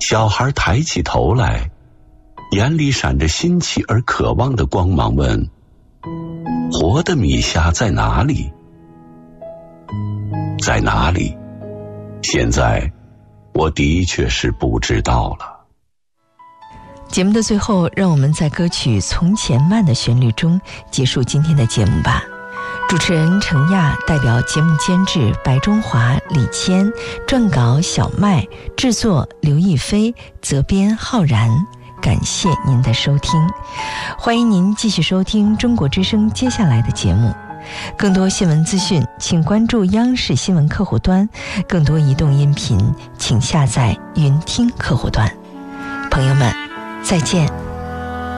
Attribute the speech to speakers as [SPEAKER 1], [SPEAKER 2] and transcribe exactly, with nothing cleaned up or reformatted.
[SPEAKER 1] 小孩抬起头来，眼里闪着新奇而渴望的光芒，问：活的米虾在哪里？在哪里？现在我的确是不知道了。
[SPEAKER 2] 节目的最后，让我们在歌曲《从前慢》的旋律中结束今天的节目吧。主持人程亚，代表节目监制白中华、李谦，撰稿小麦，制作刘亦菲，责编浩然。感谢您的收听，欢迎您继续收听中国之声接下来的节目。更多新闻资讯请关注央视新闻客户端，更多移动音频请下载云听客户端。朋友们，再见。